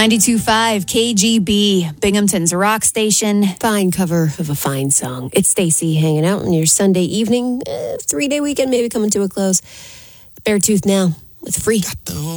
92.5 KGB, Binghamton's rock station. Fine cover of a fine song. It's Stacey hanging out on your Sunday evening. 3-day weekend maybe coming to a close. Beartooth now with Free.